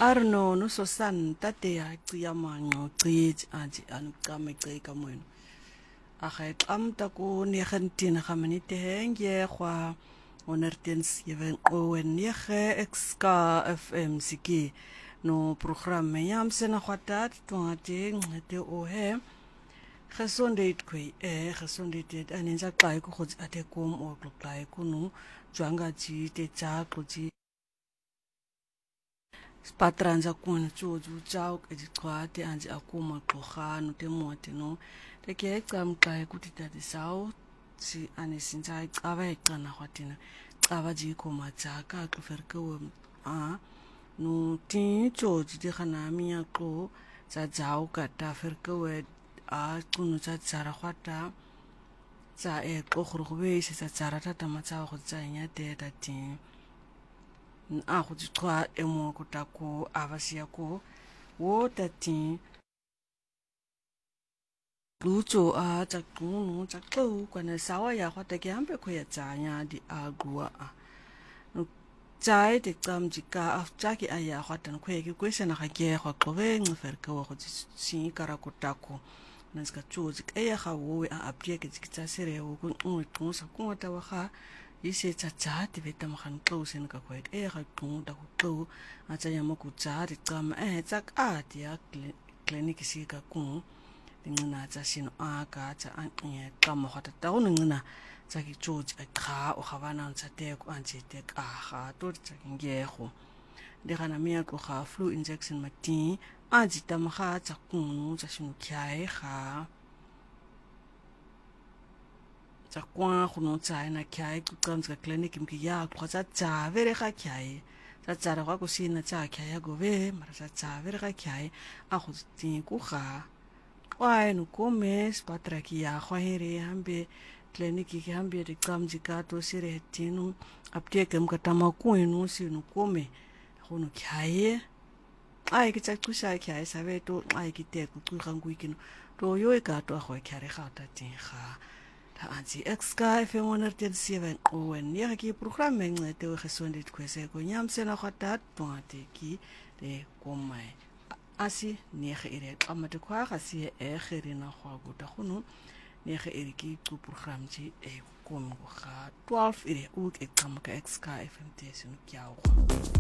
Arno no so santa te a tia mango tit anti anu kame ka mono. A khai amta ko ni khantin khamani te henge khwa onertens yeven owen yege exka fm siki no programme yam sena khwatat to ate ngete o he gesondheid kwi gesondheid aninza xai ko khotsi ate kom o xai ko no jwanga ji te cha xji spatranza kuna tsozu tsao edi kwate anzi akuma qokhano te mote no te ke xamxa ukuthi tati sawo si anesinza icaba ecana kwatina caba ji koma tsaka xuferke a no tin tsozu di khana miya qo za tsao ka ta ferke we a qunu tsa tsara kwata tsa e qokhurwe se tsa tsara tata matsawo go tsanya te tatin a go tshwa emo go tako abasia ko wo tati lutso a tsa qunu tsa qo kana sawa ya go take ambe ko ya tsanya di agua a no tsai de tsamjika after ki aya go tan ko ke kwesena ga ke go qobe ngferke wo go tsi kara ko tako nanska tsozi ke ya ga wo a apye ke tsa sere wo ko nqosa ko ta wa ga ise tsa ti beta mkhan close en ka kwet ga qunta ku qo a tsa yama ku tsa ri qama tsa ka ti ya clinic si ka ku ngina tsa sino a ka tsa an ya qama khata ta go ngina tsa ki tsozi a kha o ga bana tsa te ku anti te ka ga to tsa ngego de gana mia ko ga flu injection mati a ji ta ma ga tsa ku tsa sino kyae ga tsa kwa go no tsa na kyae ku tsa clinic mki ya go tsa vere ga kyae tsa ra go sina tsa kyae go ve mara tsa vere ga kyae a go ti ku ga wa no come spatra ki ya go here hambe clinic ki hambe de kamjika to sire tinu apteke mkatama ku no si no come go no kyae ai ki tsa tsusa kyae sa ve to ai ki te ku gangu ikino to yo e ka to go kyare ga ta tin ga anzi exka fm 107 owen ya ki programme ngete we gesondheid kwese ko nyamsena khata twate ki de komai asi nege ire amate kwa ga si e gerina gwa go ta gono nege ire ki ku program ji e kom go ga 12 ire o ke tsamaka exka fm te sino kyao